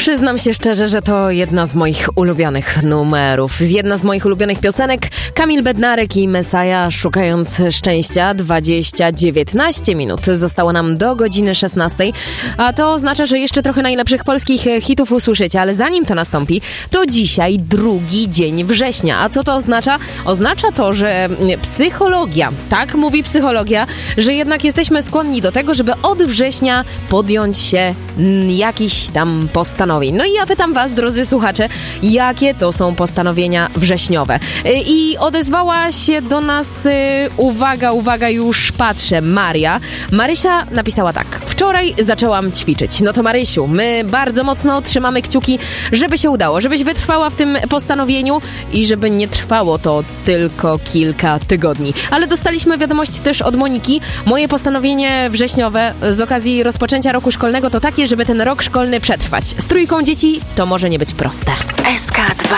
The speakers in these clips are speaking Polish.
Przyznam się szczerze, że to jedna z moich ulubionych numerów. Jedna z moich ulubionych piosenek. Kamil Bednarek i Messiah, Szukając Szczęścia. 19 minut zostało nam do godziny 16. A to oznacza, że jeszcze trochę najlepszych polskich hitów usłyszycie. Ale zanim to nastąpi, to dzisiaj drugi dzień września. A co to oznacza? Oznacza to, że psychologia, tak mówi psychologia, że jednak jesteśmy skłonni do tego, żeby od września podjąć się jakichś tam postanowień. No i ja pytam was, drodzy słuchacze, jakie to są postanowienia wrześniowe? I odezwała się do nas, uwaga, już patrzę, Marysia napisała tak: wczoraj zaczęłam ćwiczyć. No to Marysiu, my bardzo mocno trzymamy kciuki, żeby się udało, żebyś wytrwała w tym postanowieniu i żeby nie trwało to tylko kilka tygodni. Ale dostaliśmy wiadomość też od Moniki. Moje postanowienie wrześniowe z okazji rozpoczęcia roku szkolnego to takie, żeby ten rok szkolny przetrwać. Z trójką dzieci to może nie być proste. SK2.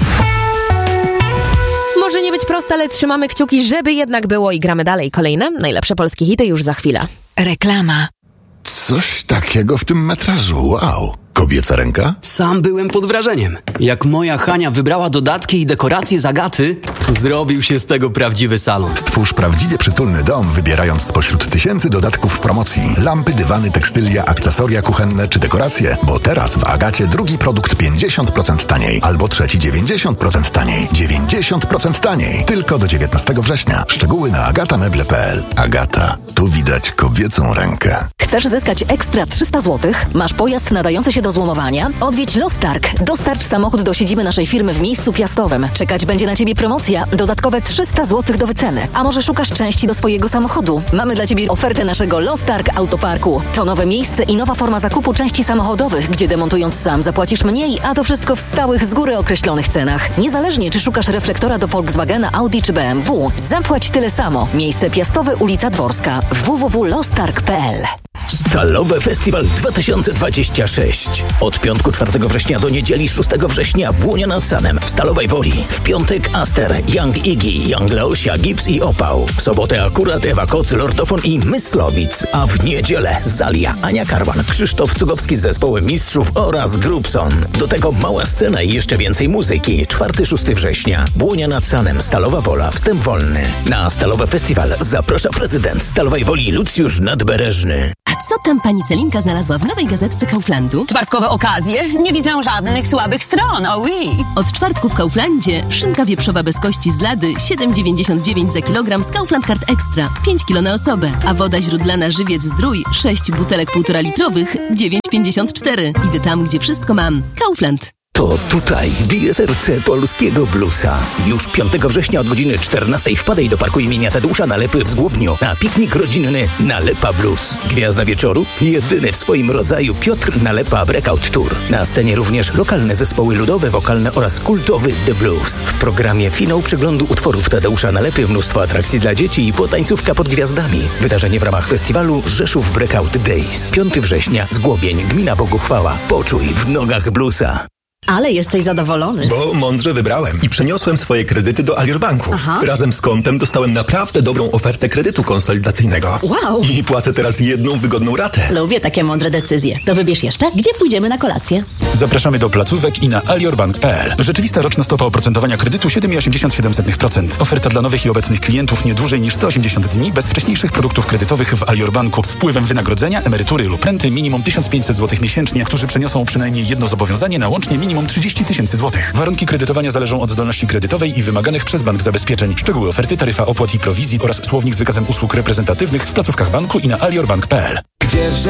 Może nie być proste, ale trzymamy kciuki, żeby jednak było i gramy dalej. Kolejne najlepsze polskie hity już za chwilę. Reklama. Coś takiego w tym metrażu, wow. Kobieca ręka? Sam byłem pod wrażeniem. Jak moja Hania wybrała dodatki i dekoracje z Agaty, zrobił się z tego prawdziwy salon. Stwórz prawdziwie przytulny dom, wybierając spośród tysięcy dodatków w promocji. Lampy, dywany, tekstylia, akcesoria kuchenne czy dekoracje. Bo teraz w Agacie drugi produkt 50% taniej. Albo trzeci 90% taniej. 90% taniej. Tylko do 19 września. Szczegóły na agatameble.pl. Agata. Tu widać kobiecą rękę. Chcesz zyskać ekstra 300 zł? Masz pojazd nadający się do złomowania? Odwiedź Lostarg. Dostarcz samochód do siedziby naszej firmy w miejscu Piastowym. Czekać będzie na Ciebie promocja. Dodatkowe 300 zł do wyceny. A może szukasz części do swojego samochodu? Mamy dla Ciebie ofertę naszego Lostarg Autoparku. To nowe miejsce i nowa forma zakupu części samochodowych, gdzie demontując sam zapłacisz mniej, a to wszystko w stałych, z góry określonych cenach. Niezależnie czy szukasz reflektora do Volkswagena, Audi czy BMW, zapłać tyle samo. Miejsce Piastowe, ulica Dworska. www.lostarg.pl. Stalowe Festiwal 2026. Od piątku 4 września do niedzieli 6 września Błonia nad Sanem w Stalowej Woli. W piątek Aster, Young Iggy, Young Leosia, Gips i Opał. W sobotę akurat Ewa Koc, Lordofon i Myslowic. A w niedzielę Zalia, Ania Karwan, Krzysztof Cugowski z zespołem Mistrzów oraz Grupson. Do tego mała scena i jeszcze więcej muzyki. 4-6 września. Błonia nad Sanem, Stalowa Wola, wstęp wolny. Na Stalowy Festiwal zaprasza prezydent Stalowej Woli Lucjusz Nadbereżny. A co tam pani Celinka znalazła w nowej gazetce Kauflandu? Czwartkowe okazje? Nie widzę żadnych słabych stron, oui. Od czwartku w Kauflandzie szynka wieprzowa bez kości z lady 7,99 za kilogram z Kaufland Card Extra, 5 kg na osobę, a woda źródlana Żywiec Zdrój 6 butelek 1,5 litrowych 9,54. Idę tam, gdzie wszystko mam. Kaufland. To tutaj bije serce polskiego bluesa. Już 5 września od godziny 14 wpadaj do parku imienia Tadeusza Nalepy w Zgłobniu na piknik rodzinny Nalepa Blues. Gwiazda wieczoru? Jedyny w swoim rodzaju Piotr Nalepa Breakout Tour. Na scenie również lokalne zespoły ludowe, wokalne oraz kultowy The Blues. W programie finał przeglądu utworów Tadeusza Nalepy, mnóstwo atrakcji dla dzieci i potańcówka pod gwiazdami. Wydarzenie w ramach festiwalu Rzeszów Breakout Days. 5 września, Zgłobień, gmina Boguchwała. Poczuj w nogach bluesa. Ale jesteś zadowolony. Bo mądrze wybrałem i przeniosłem swoje kredyty do Alior Banku. Aha. Razem z kontem dostałem naprawdę dobrą ofertę kredytu konsolidacyjnego. Wow. I płacę teraz jedną wygodną ratę. Lubię takie mądre decyzje. To wybierz jeszcze, gdzie pójdziemy na kolację. Zapraszamy do placówek i na aliorbank.pl. Rzeczywista roczna stopa oprocentowania kredytu 7,87%. Oferta dla nowych i obecnych klientów nie dłużej niż 180 dni bez wcześniejszych produktów kredytowych w Alior Banku z wpływem wynagrodzenia, emerytury lub renty minimum 1500 zł miesięcznie, którzy przeniosą przynajmniej jedno zobowiązanie na łącznie minimum 30 000 złotych. Warunki kredytowania zależą od zdolności kredytowej i wymaganych przez bank zabezpieczeń. Szczegóły oferty, taryfa opłat i prowizji oraz słownik z wykazem usług reprezentatywnych w placówkach banku i na aliorbank.pl.